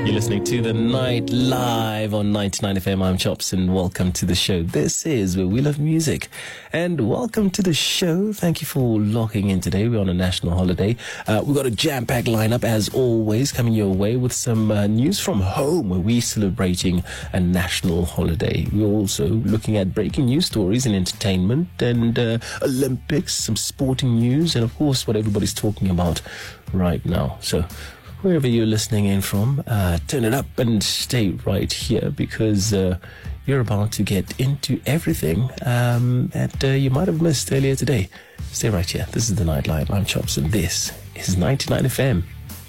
You're listening to The Night live on 99 FM. I'm Chops and welcome to the show. This is Where We Love Music. And welcome to the show. Thank you for locking in today. We're on a national holiday. We've got a jam-packed lineup as always coming your way with some news from home where we're celebrating a national holiday. We're also looking at breaking news stories in entertainment and Olympics, some sporting news, and of course what everybody's talking about right now. So wherever you're listening in from, turn it up and stay right here because you're about to get into everything that you might have missed earlier today. Stay right here. This is The Night Live. I'm Chops and this is 99 FM.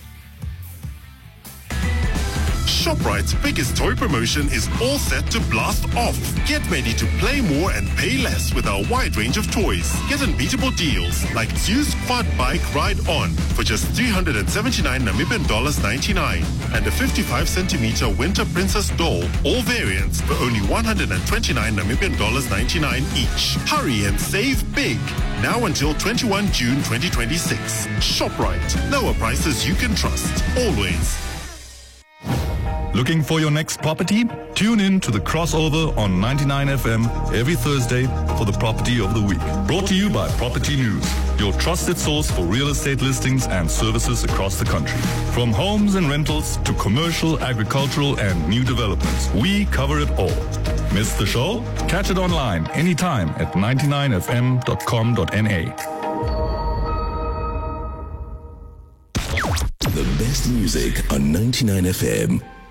ShopRite's biggest toy promotion is all set to blast off. Get ready to play more and pay less with our wide range of toys. Get unbeatable deals like Zeus Quad Bike Ride On for just 379 Namibian dollars 99 and a 55-centimeter Winter Princess doll, all variants for only 129 Namibian dollars 99 each. Hurry and save big. Now until 21 June 2026. ShopRite. Lower prices you can trust. Always. Looking for your next property? Tune in to The Crossover on 99 FM every Thursday for the Property of the Week. Brought to you by Property News, your trusted source for real estate listings and services across the country. From homes and rentals to commercial, agricultural and new developments, we cover it all. Miss the show? Catch it online anytime at 99fm.com.na. The best music on 99 FM.